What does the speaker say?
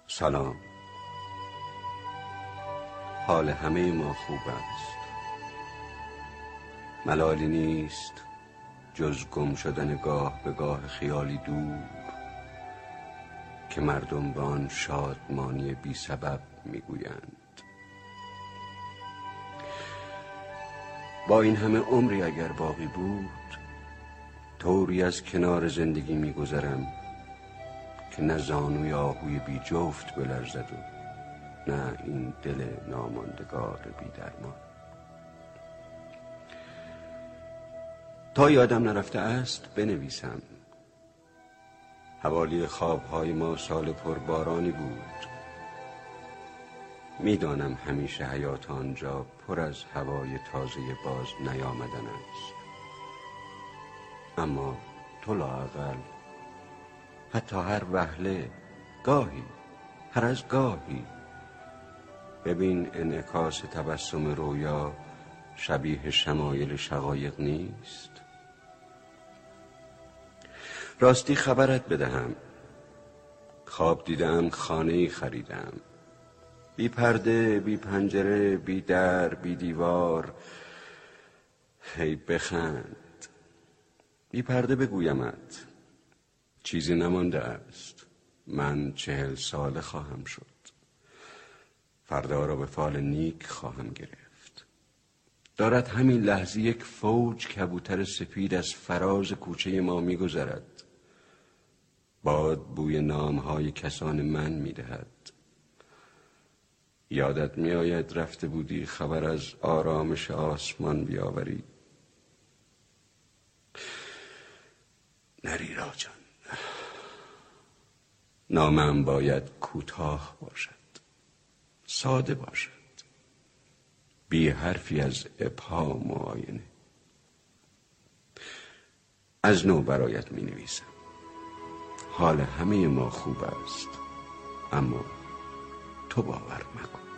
سلام. حال همه ما خوب است. ملالی نیست جز گم شدن گاه به گاه خیالی دور که مردم به آن شادمانی بی سبب میگویند. با این همه عمری اگر باقی بود، طوری از کنار زندگی میگذرم که نه زانوی آهوی بی جفت بلرزد و نه این دل ناماندگار بی درمان. تا یادم نرفته است بنویسم. حوالی خوابهای ما سال پربارانی بود. میدانم همیشه حیات آنجا پر از هوای تازه باز نیامدن است، اما تو لااقل حتی هر وهله، گاهی، هر از گاهی ببین انعکاس تبسم رویا شبیه شمایل شقایق نیست. راستی خبرت بدهم، خواب دیدم خانه‌ای خریدم، بی پرده، بی پنجره، بی در، بی دیوار. هی بخند. بی پرده بگویمت چیزی نمانده است. من 40 ساله خواهم شد. فردا را به فال نیک خواهم گرفت. دارد همین لحظه یک فوج کبوتر سپید از فراز کوچه ما می‌گذرد. باد بوی نام‌های کسان من می‌دهد. یادت می‌آید رفته بودی خبر از آرامش آسمان بیاوری؟ نری راجان. نامم باید کوتاه باشد، ساده باشد، بی حرفی از ابهام و آینه. از نو برایت می نویسم. حال همه ما خوب است، اما تو باور مکن.